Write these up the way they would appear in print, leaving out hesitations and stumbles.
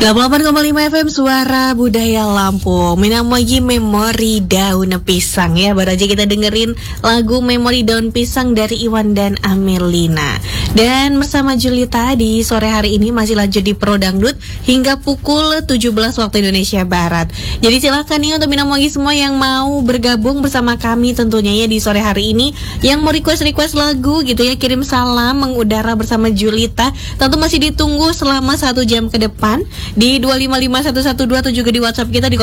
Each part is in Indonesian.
88,5 FM Suara Budaya Lampung. Minamogi Memori Daun Pisang ya. Baru aja kita dengerin lagu Memori Daun Pisang dari Iwan dan Amelina. Dan bersama Julita di sore hari ini masih lanjut di Pro Dangdut hingga pukul 17 waktu Indonesia Barat. Jadi silakan nih untuk Minamogi semua yang mau bergabung bersama kami tentunya ya di sore hari ini. Yang mau request lagu gitu ya, kirim salam mengudara bersama Julita. Tentu masih ditunggu selama 1 jam ke depan di 2551112 atau juga di WhatsApp kita di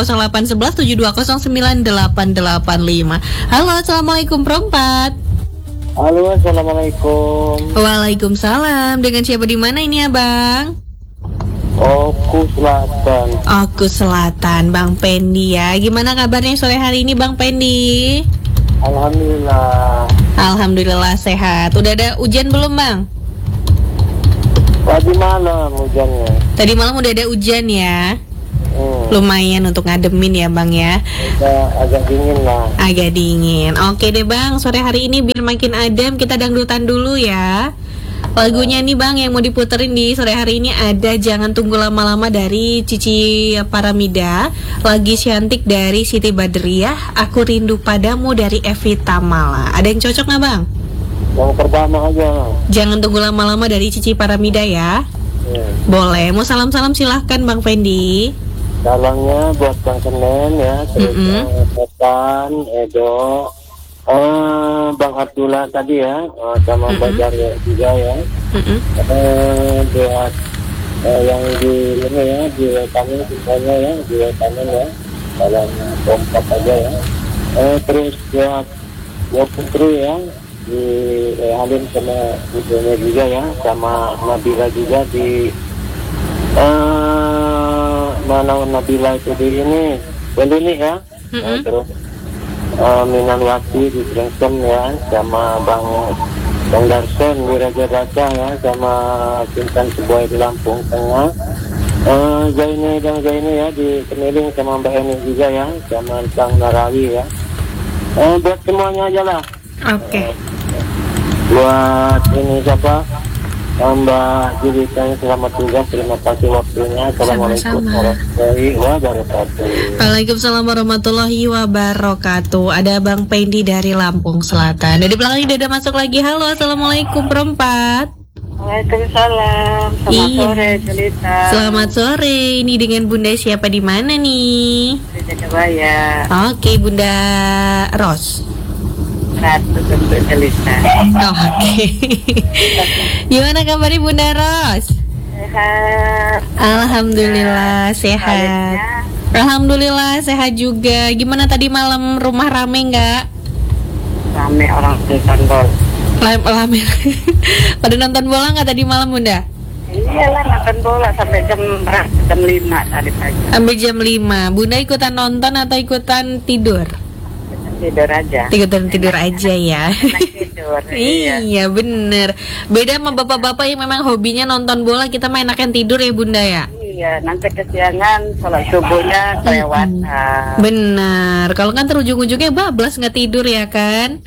081172098885. Halo, assalamualaikum Perempat. Halo, assalamualaikum. Waalaikumsalam. Dengan siapa di mana ini Abang? Oku Selatan. Oku Selatan, Bang Pendi ya. Gimana kabarnya sore hari ini Bang Pendi? Alhamdulillah. Alhamdulillah sehat. Udah ada hujan belum Bang? Tadi malam hujannya. Tadi malam udah ada hujan ya. Lumayan untuk ngademin ya Bang ya. Agak dingin lah. Agak dingin. Oke deh Bang, sore hari ini biar makin adem kita dangdutan dulu ya. Lagunya nih Bang yang mau diputerin di sore hari ini ada Jangan Tunggu Lama-Lama dari Cici Paramida, Lagi Cantik dari Siti Badriah, Aku Rindu Padamu dari Evita Mala. Ada yang cocok nggak Bang? Yang pertama aja. Jangan Tunggu Lama-Lama dari Cici Paramida ya. Boleh. Mau salam-salam silahkan Bang Fendi. Salamnya buat Bang Senen ya, terus Setan, Edo, Bang Abdullah tadi ya, sama Bajar juga ya. Buat yang di ini ya, di kanan semuanya ya, di kanan ya, dalam kompak aja ya. Terus buat Putri ya, di Halim sama ibunya juga ya, sama Nabila juga di mana Nabila itu di ini Beluni ya. Terus Minanwati di Brengsen ya, sama Bang Darson di Raja Raja ya, sama Cintan Sebuah di Lampung Tengah. Zaini dan Zaini ya di Kemiling, sama Mbak Eni juga ya, sama Bang Narawi ya. Buat semuanya aja lah. Oke. Buat ini siapa? Mbak Julita, selamat tugas, terima kasih waktunya. Assalamualaikum warahmatullahi wabarakatuh. Waalaikumsalam warahmatullahi wabarakatuh. Ada Bang Pendi dari Lampung Selatan. Dari belakang udah ada masuk lagi. Halo, assalamualaikum Perempat. Waalaikumsalam. Selamat sore Julita. Selamat sore. Ini dengan Bunda siapa di mana nih? Di Jagabaya. Oke, Bunda Ros. Ratu untuk Julita. Oke. Gimana kabarnya Bunda Ros? Sehat. Alhamdulillah sehat. Alhamdulillah sehat juga. Gimana tadi malam rumah rame nggak? Rame orang nonton bola. Rame. Pada nonton bola nggak tadi malam Bunda? Iyalah, nonton bola sampai jam 5 tadi pagi. Sampai jam 5. Bunda ikutan nonton atau ikutan tidur? Tidur aja. Tidur aja ya. Tidur. Iya bener. Beda sama bapak-bapak yang memang hobinya nonton bola, kita mah enakan tidur ya Bunda ya. Iya, nanti kesiangan sholat subuhnya kelewatan. Bener. Kalau kan terujung-ujungnya bablas nggak tidur ya kan.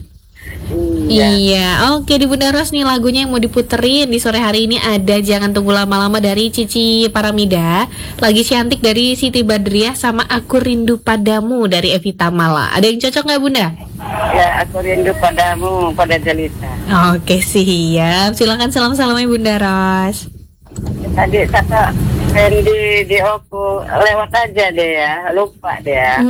Iya. Oke, di Bunda Ros nih lagunya yang mau diputerin di sore hari ini ada Jangan Tunggu Lama-Lama dari Cici Paramida, Lagi Cantik dari Siti Badriah, sama Aku Rindu Padamu dari Evita Mala. Ada yang cocok nggak Bunda? Ya, Aku Rindu Padamu pada Jelita. Oke, siap. Silakan salam-salamnya Bunda Ros. Tadi kata Fendi di Oku lewat aja deh ya, lupa deh ya.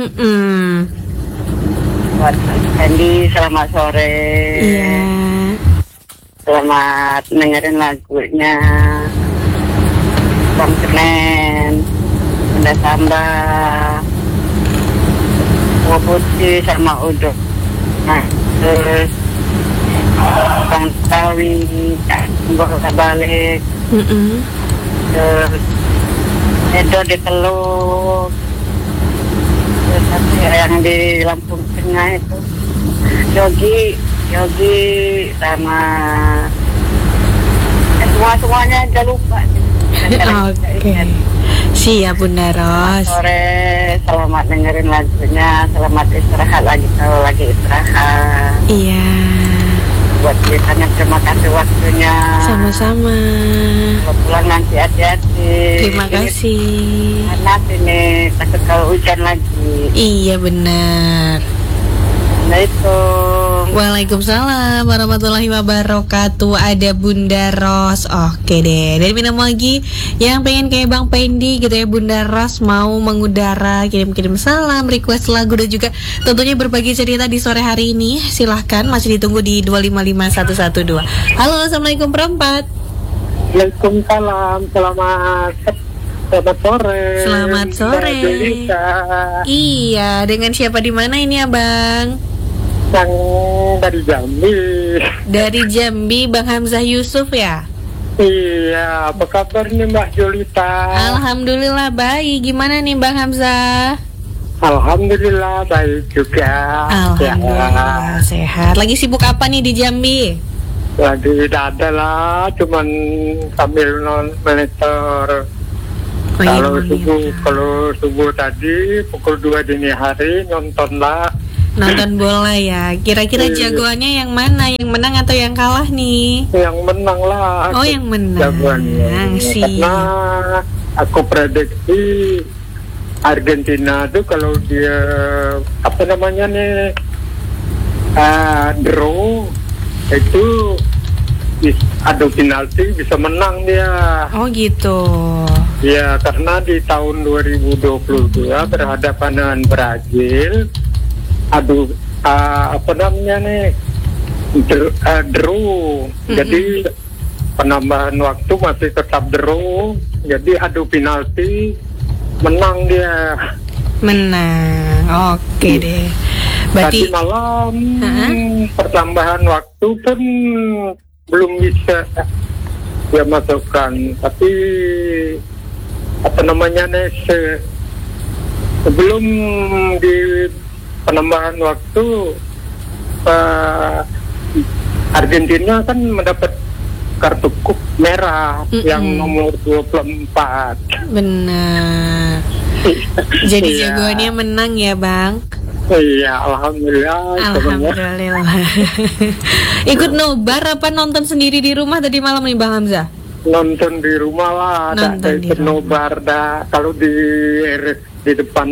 Buat Fendi selamat sore. Iya. Selamat dengerin lagunya Bang Senen, Bunda Samba, Putih sama Udo. Nah, terus Bang Tawi, Mbak balik. Terus Edo di Teluk. Terus yang di Lampung Tengah itu Yogi sama semuanya aja lupa. Oke. Siap Bunda Ros. Sore, selamat dengerin lagunya, selamat istirahat lagi kalau lagi istirahat. Iya. buat ceritanya. Terima kasih waktunya. Sama-sama. Kalau pulang nanti hati-hati. Terima kasih. Panas ini, takut kalau hujan lagi. Iya benar. Assalamualaikum. Waalaikumsalam warahmatullahi wabarakatuh. Ada Bunda Ros. Oke deh. Dan minum lagi yang pengen kayak Bang Pendi gitu ya, Bunda Ros mau mengudara, kirim-kirim salam, request lagu dan juga tentunya berbagi cerita di sore hari ini. Silahkan, masih ditunggu di 255112. Halo, assalamualaikum perempat. Waalaikumsalam, selamat sore. Selamat sore. Iya, dengan siapa di mana ini Abang? Yang dari Jambi. Dari Jambi, Bang Hamzah Yusuf ya? Iya, apa kabar nih Mbak Julita? Alhamdulillah baik. Gimana nih Bang Hamzah? Alhamdulillah baik juga. Alhamdulillah sehat. Lagi sibuk apa nih di Jambi? Lagi tidak ada lah, cuman sambil monitor. Kalau subuh tadi pukul 2 dini hari nontonlah. Nonton bola ya. Kira-kira jagoannya yang mana? Yang menang atau yang kalah nih? Yang menang lah. Oh, yang menang. Jagoannya. Sih. Karena aku prediksi Argentina tuh kalau dia apa namanya nih draw itu adu penalti bisa menang dia. Oh gitu. Ya, karena di tahun 2022 berhadapan dengan Brazil, apa namanya nih, draw. Jadi penambahan waktu masih tetap draw. Jadi adu penalti menang dia. Menang. Oke deh. Berarti tadi malam pertambahan waktu pun belum bisa dia masukkan, tapi apa namanya nih sebelum di penambahan waktu Argentina kan mendapat kartu merah yang nomor 24. Benar. Jadi jagoannya menang ya Bang? Iya, alhamdulillah. Alhamdulillah. Ikut nobar apa nonton sendiri di rumah tadi malam nih Bang Hamzah? Nonton di rumah lah, ada ikut nobar dah. Kalau di depan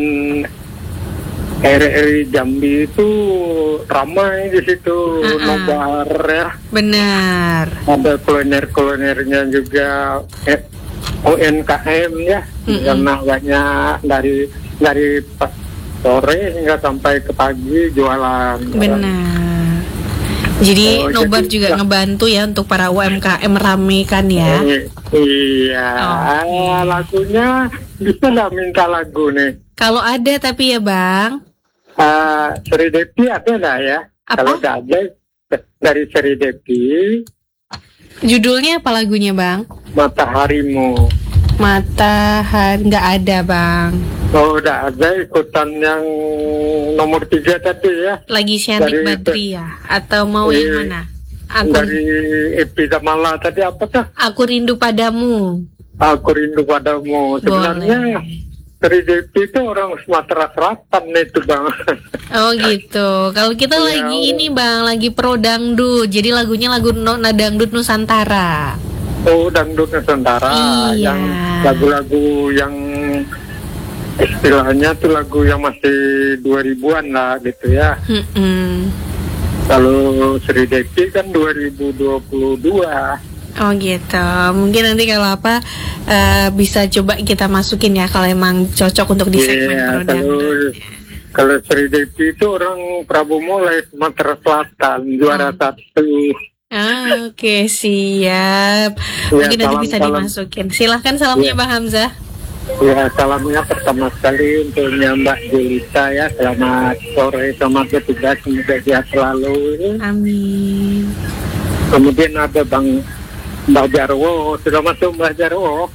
RRI Jambi itu ramai di situ nobar ya. Benar. Ada kuliner-kulinernya juga, UMKM ya, karena banyak dari sore hingga sampai ke pagi jualan. Benar. Jadi nobar juga ngebantu ya untuk para UMKM ramekan ya. Iya. Lagunya bisa nggak minta lagu nih? Kalau ada tapi ya Bang. Seri Depi ada nggak ya? Kalau nggak ada dari Seri Depi. Judulnya apa lagunya Bang? Mataharimu. Matahari nggak ada Bang. Oh, udah ada ikutan yang nomor 3 tadi ya. Lagi Syantik Badri ya? Atau mau yang mana? Dari Epi Damala tadi apa tuh? Aku Rindu Padamu. Aku Rindu Padamu. Sebenarnya Seri Depi itu orang Sumatera Selatan itu Bang. Oh gitu. Kalau kita lagi ini Bang, lagi pro dangdut. Jadi lagunya lagu dangdut Nusantara. Oh, dangdut Nusantara. Iya. Yang lagu-lagu yang istilahnya tuh lagu yang masih 2000-an lah gitu ya. Kalau Seri Depi kan 2022. Oh gitu. Mungkin nanti kalau apa bisa coba kita masukin ya kalau emang cocok untuk di segmen produk. Kalau Seri Depi itu orang Prabu Mulai Sumatera Selatan, juara 1. Oke, siap. Mungkin nanti bisa dimasukin. Silahkan salamnya Bang Hamzah. Ya, salamnya pertama sekali untuk Mbak Julita ya. Selamat sore, selamat bertugas, semoga sehat selalu. Amin. Kemudian ada Mbak Jarwo, sudah masuk Mbak Jarwo?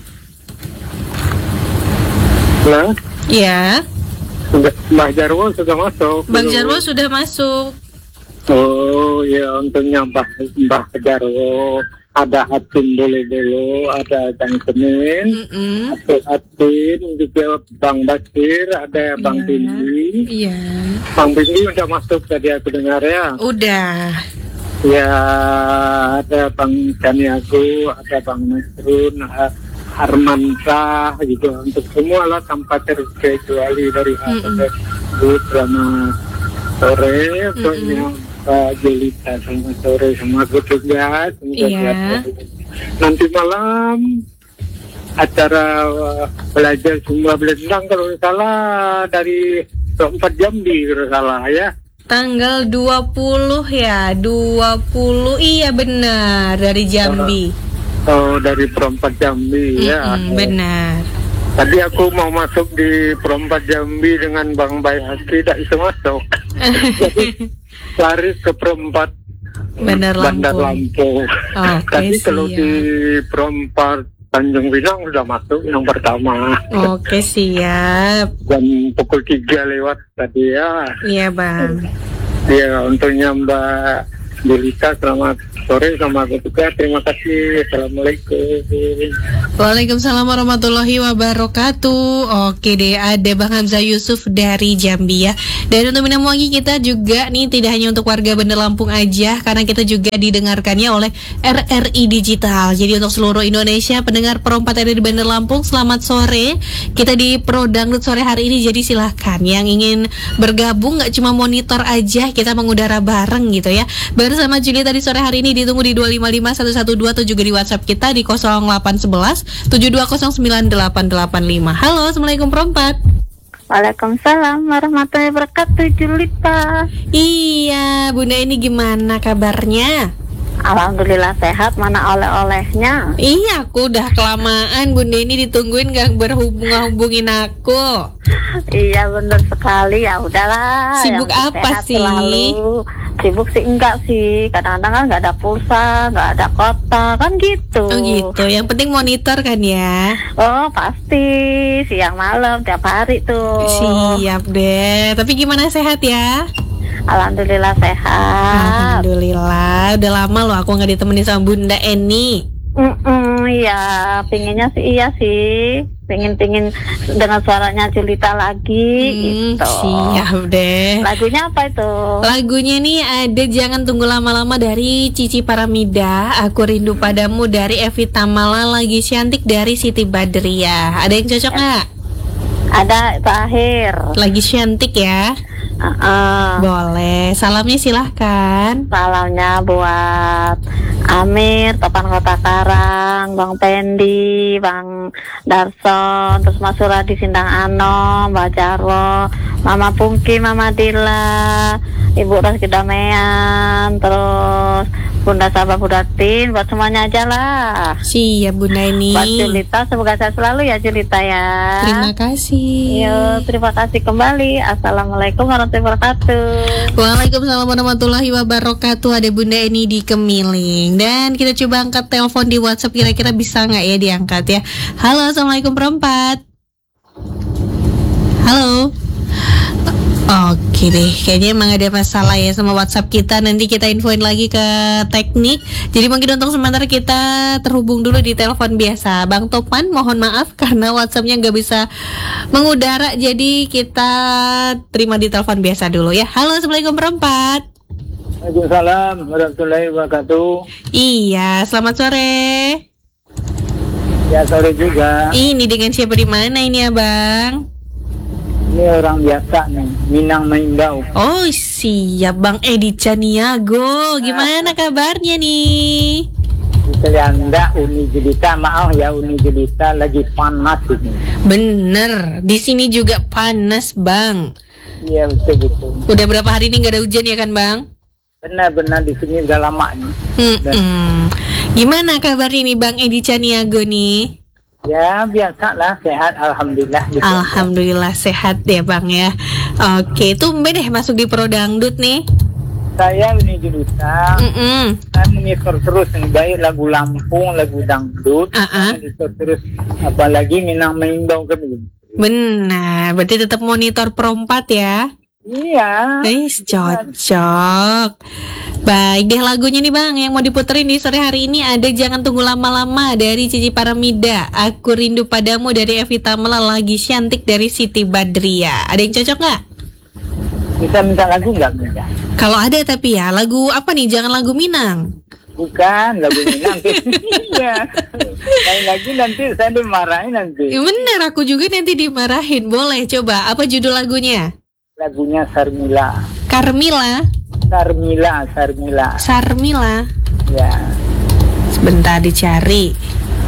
Nah? Ya. Mbak Jarwo sudah masuk. Bang Jarwo sudah masuk. Oh ya, untungnya Mbak Jarwo. Ada Atin dulu, ada Bang Senin, Atin juga Bang Basir, ada Bang Bindi. Iya. Bang Bindi udah masuk tadi aku dengar ya. Udah. Ya ada Bang Caniago, ada Bang Nasrun, Armansyah gitu, untuk semua lah tanpa terkecuali dari sampai selamat sore pokoknya Pak Jelita, selamat sore sama aku juga. Iya. Nanti malam acara belajar Sumba Belendang kalau nggak salah dari 4 jam di kalau nggak salah ya. Tanggal 20 ya, 20 iya benar dari Jambi. Oh dari Perempat Jambi ya. Benar. Tadi aku mau masuk di Perempat Jambi dengan Bang Bayhaki, tidak bisa masuk. Jadi lari ke Perempat Bandar Lampung. Oke, Tadi kalau siap. di Perempat Tanjung Pinang sudah masuk yang pertama. Oke, siap. Jam pukul 3 lewat tadi ya. Iya, Bang. Ya, untuknya Mbak Jelita, selamat sore sama aku juga. Terima kasih. Assalamualaikum. Waalaikumsalam warahmatullahi wabarakatuh. Oke deh, ada Bang Hamzah Yusuf dari Jambi ya. Dan untuk Minam Wangi kita juga nih tidak hanya untuk warga Bandar Lampung aja, karena kita juga didengarkannya oleh RRI Digital. Jadi untuk seluruh Indonesia pendengar Perempat ada di Bandar Lampung, selamat sore. Kita di Pro Dangdut sore hari ini, jadi silahkan yang ingin bergabung, nggak cuma monitor aja, kita mengudara bareng gitu ya. Bersama Julie tadi sore hari ini ditunggu di 2551112 atau juga di WhatsApp kita di 0811 7209885. Halo, Assalamualaikum Perempat. Waalaikumsalam warahmatullahi wabarakatuh, Julita. Iya, Bunda ini gimana kabarnya? Alhamdulillah sehat, mana oleh-olehnya? Iya, aku udah kelamaan Bunda ini ditungguin gak hubungin aku. Iya benar sekali, ya udahlah. Sibuk yang apa sehat sih? Selalu. Sibuk sih enggak sih, kadang-kadang kan nggak ada pulsa, nggak ada kota, kan gitu. Oh gitu, yang penting monitor kan ya. Oh pasti, siang malam tiap hari tuh. Siap deh, tapi gimana sehat ya? Alhamdulillah sehat. Alhamdulillah, udah lama loh aku gak ditemenin sama Bunda Eni. Iya, pinginnya sih iya sih, pingin dengan suaranya Julita lagi gitu. Siap deh. Lagunya apa itu? Lagunya nih ada Jangan Tunggu Lama-Lama dari Cici Paramida, Aku Rindu Padamu dari Evi Tamala, Lagi Cantik dari Siti Badriah. Ada yang cocok nggak? Ada terakhir. Lagi Cantik ya. Boleh. Salamnya silahkan. Salamnya buat Amir, Topan Kota Karang, Bang Pendi, Bang Darson, terus Mas Suradi Sindang Anom, Mbak Jarwo, Mama Pungki, Mama Dila, Ibu Rizky Damean, terus Bunda Sabah Budatin, buat semuanya aja lah. Siap Bunda ini. Buat Julita, semoga sehat selalu ya Julita ya. Terima kasih. Terima kasih kembali. Assalamualaikum warahmatullahi wabarakatuh. Waalaikumsalam warahmatullahi wabarakatuh. Ada Bunda Eni di Kemiling. Dan kita coba angkat telepon di WhatsApp, kira-kira bisa nggak ya diangkat ya. Halo, Assalamualaikum Perempat. Halo. Oke deh, kayaknya emang ada masalah ya sama WhatsApp kita. Nanti kita infoin lagi ke teknik. Jadi mungkin untuk sementara kita terhubung dulu di telepon biasa. Bang Topan, mohon maaf karena WhatsAppnya nggak bisa mengudara. Jadi kita terima di telepon biasa dulu ya. Halo, Assalamualaikum Perempat. Waalaikumsalam warahmatullahi wabarakatuh. Iya, selamat sore. Ya sore juga. Ini dengan siapa di mana ini Abang? Ini orang biasa nih, Minang Maindau. Oh siap, Bang Edi Caniago. Gimana kabarnya nih? Anda Uni Jelita, maaf ya Uni Jelita lagi panas ini. Bener, di sini juga panas Bang. Iya betul. Udah berapa hari ini nggak ada hujan ya kan Bang? Benar di sini udah lama nih. Gimana kabarnya nih Bang Edi Caniago nih? Ya biasalah, sehat alhamdulillah. Gitu. Alhamdulillah sehat ya Bang ya. Oke, tumben deh masuk di Pro Dangdut nih. Saya Uni Jelita. Saya monitor terus nih, baik lagu Lampung, lagu dangdut. Monitor terus, apalagi Minang Maindau kan. Benar, berarti tetap monitor Perempat ya. Iya. Cocok. Baik deh, lagunya nih Bang yang mau diputerin di sore hari ini ada Jangan Tunggu Lama-Lama dari Cici Paramida, Aku Rindu Padamu dari Evi Tamala, Lagi Cantik dari Siti Badriah. Ada yang cocok nggak? Bisa minta lagu nggak? Kalau ada tapi ya, lagu apa nih? Jangan lagu Minang. Bukan lagu Minang. Iya. Lain lagi nanti saya dimarahin nanti. Ya bener, aku juga nanti dimarahin. Boleh coba, apa judul lagunya? Lagunya Sarmila. Carmila. Sarmila. Ya. Sebentar dicari.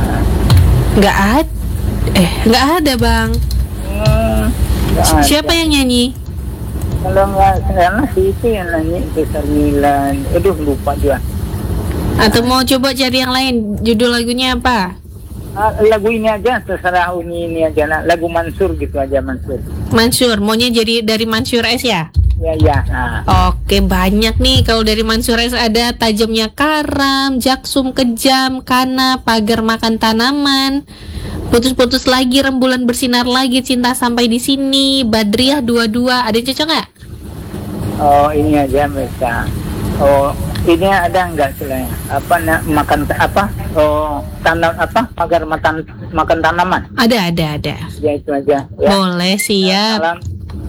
Nggak ada bang. Nggak ada. Siapa yang nyanyi? Kalau nggak salah sih itu yang nyanyi itu Sarmila. Aduh lupa juga. Atau mau coba cari yang lain? Judul lagunya apa? Lagu ini aja, terserah ini aja. Lagu Mansur gitu aja, Mansur. Mansur, maunya jadi dari Mansur S ya? Ya. Nah. Oke, banyak nih. Kalau dari Mansur S ada Tajamnya Karam, Jaksum Kejam, Kana, Pagar Makan Tanaman, Putus-putus lagi, Rembulan bersinar lagi, Cinta sampai di sini, Badriah 22. Ada yang cocok nggak? Oh, ini aja mereka. Oh, ini ada nggak selain makan apa? Oh, tanam apa? Pagar makan tanaman. Ada. Ya itu aja. Ya. Boleh, siap.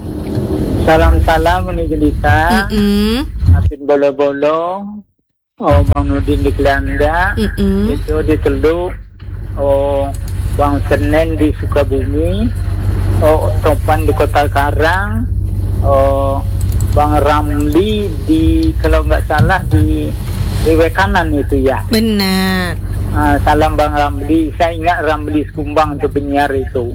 Salam ini Jelita. Hafid Bolo-Bolo. Oh, Bang Nudin di Kelanda. Itu di Teluk. Oh, Bang Senen di Sukabumi. Oh, Topan di Kota Karang. Oh, Bang Ramli di, kalau nggak salah di Kanan itu ya. Benar. Salam Bang Ramli. Saya ingat Ramli Skumbang itu penyiar itu.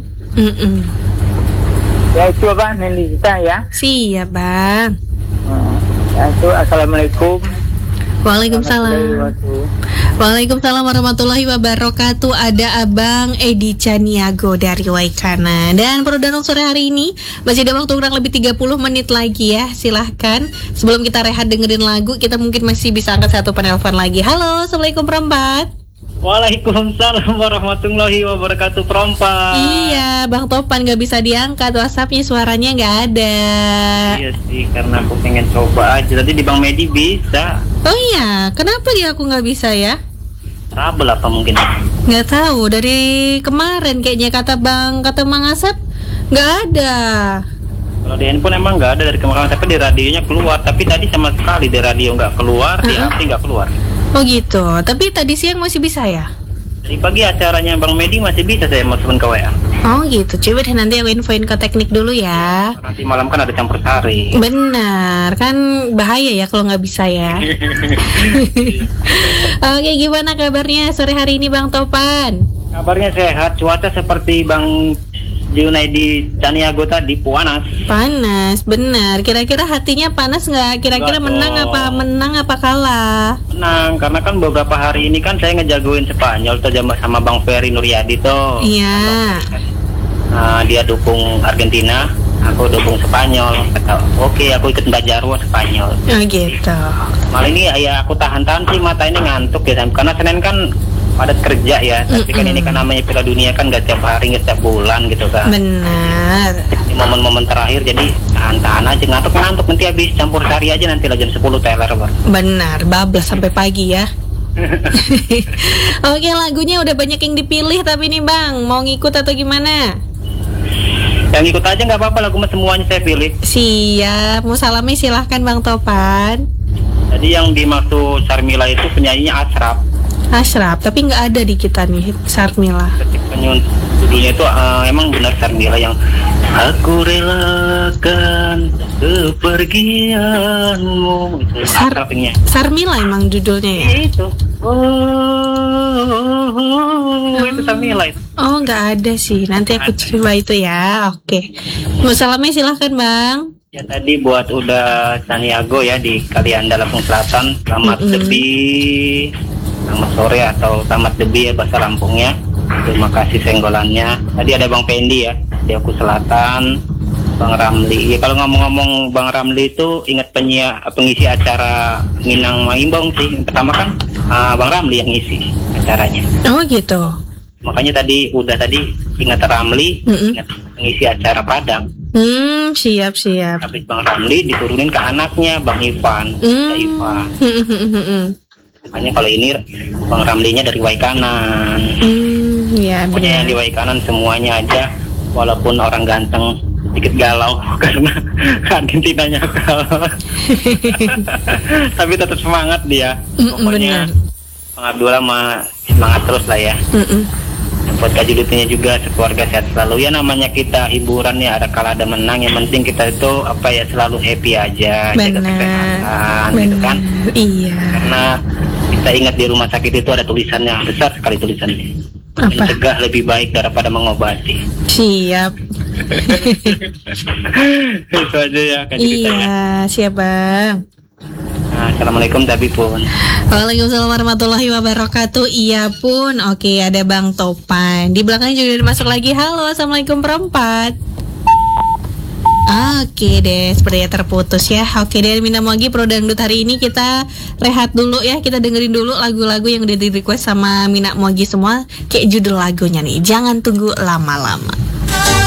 Ya itu Bang Nelita ya. Siap bang. Ya itu Assalamualaikum. Waalaikumsalam. Waalaikumsalam warahmatullahi wabarakatuh. Ada Abang Edi Caniago dari Waikana. Dan Produdanong sore hari ini masih ada waktu kurang lebih 30 menit lagi ya. Silahkan sebelum kita rehat dengerin lagu, kita mungkin masih bisa angkat satu penelpon lagi. Halo, Assalamualaikum perempat. Waalaikumsalam warahmatullahi wabarakatuh, perempat. Iya, Bang Topan gak bisa diangkat, WhatsAppnya suaranya gak ada. Iya sih, karena aku pengen coba aja. Tadi di Bang Medi bisa. Oh iya, kenapa dia aku gak bisa ya? Trouble apa mungkin? Nggak tahu, dari kemarin kayaknya kata Mang Asep nggak ada. Kalau di handphone emang nggak ada dari kemarin, tapi di radionya keluar. Tapi tadi sama sekali di radio nggak keluar, di HP nggak keluar. Oh gitu, tapi tadi siang masih bisa ya? Di pagi acaranya Bang Medi masih bisa saya masukin ke WA. Oh gitu, coba deh nanti aku infoin ke teknik dulu ya. Nanti malam kan ada campur sari. Benar, kan bahaya ya kalau nggak bisa ya. Oke, gimana kabarnya sore hari ini Bang Topan? Kabarnya sehat, cuaca seperti Bang Junaidi Caniago tadi, panas, benar. Kira-kira hatinya panas nggak? Kira-kira menang apa kalah? Menang, karena kan beberapa hari ini kan saya ngejagoin Spanyol tuh sama Bang Ferry Nuryadi tuh. Iya. Nah, dia dukung Argentina, aku dukung Spanyol. Kata, oke, aku ikut Mbak Jarwo Spanyol. Oh gitu. Malah ini ya aku tahan-tahan sih, mata ini ngantuk ya, karena Senin kan padat kerja ya, tapi kan ini kan namanya Piala Dunia kan gak tiap hari, gak tiap bulan gitu kan. Benar. Di momen-momen terakhir jadi tahan-tahan aja, ngantuk nanti habis campur sari aja nanti lah jam 10 teler Bang. Benar, bablas sampai pagi ya. Oke, lagunya udah banyak yang dipilih tapi nih Bang, mau ngikut atau gimana? Yang ikut aja nggak apa-apa, lagu semuanya saya pilih. Siap, mau salami silahkan Bang Topan. Jadi yang dimaksud Sarmila itu penyanyinya Ashraf, tapi nggak ada di kita nih Sarmila. Judulnya itu emang benar Sarmila yang aku relakan kepergianmu. Itu Sarmila emang judulnya ya? Itu. Itu Sarmila itu. Oh, nggak ada sih. Nanti aku coba itu ya. Oke. Mau salamnya silahkan Bang. Ya tadi buat udah Caniago ya di Kalianda Lampung Selatan. Selamat selamat sore atau selamat debi ya bahasa Lampungnya. Terima kasih senggolannya. Tadi ada Bang Pendi ya di Aku Selatan, Bang Ramli. Ya kalau ngomong-ngomong Bang Ramli itu ingat pengisi acara Minang Maimbong sih. Yang pertama kan Bang Ramli yang ngisi acaranya. Oh gitu. Makanya tadi ingat Ramli, ingat pengisi acara Padang. Siap. Habis Bang Ramli diturunin ke anaknya Bang Ivan, Ivan. Makanya kalau ini Bang Ramlinya dari Waikanan. Ya pokoknya yang di Waikanan semuanya aja, walaupun orang ganteng sedikit galau karena Argentinanya kalah. Tapi tetap semangat dia. Pokoknya Bang Abdullah semangat terus lah ya. Buat Kak Juditnya juga sekeluarga sehat selalu. Ya namanya kita hiburan ya, ada kalah ada menang. Yang penting kita itu selalu happy aja, jaga kesehatan gitu kan. Iya. Karena kita ingat di rumah sakit itu ada tulisan yang besar sekali tulisannya. Mencegah lebih baik daripada mengobati. Siap. Itu aja ya Kak Juditnya. Iya, siap Bang. Nah, Assalamualaikum tapi pun. Waalaikumsalam warahmatullahi wabarakatuh. Iya pun. Oke, ada Bang Topan. Di belakangnya juga udah masuk lagi. Halo, assalamualaikum perempat. Oke deh, sepertinya terputus ya. Oke deh, Mina Mogi Pro Dangdut hari ini kita rehat dulu ya. Kita dengerin dulu lagu-lagu yang udah di request sama Mina Mogi semua. Kayak judul lagunya nih, jangan tunggu lama-lama.